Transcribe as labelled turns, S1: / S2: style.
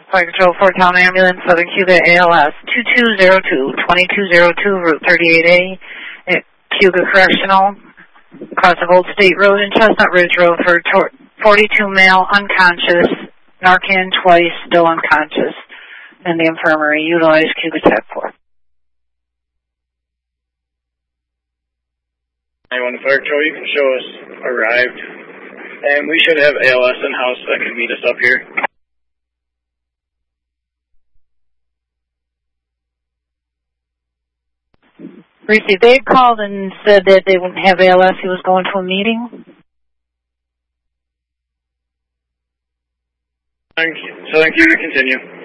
S1: Fire Control 4-Town Ambulance, Southern Cuba, ALS, 2202, Route 38A, at Cuba Correctional, across of Old State Road and Chestnut Ridge Road for 42 male, unconscious, Narcan twice, still unconscious, in the infirmary. Utilize Cuba Tech 4.
S2: 91 Fire Control, you can show us arrived, and we should have ALS in-house that can meet us up here.
S1: Reese, they had called and said that they wouldn't have ALS. He was going to a meeting.
S2: Thank you. So thank you. Continue.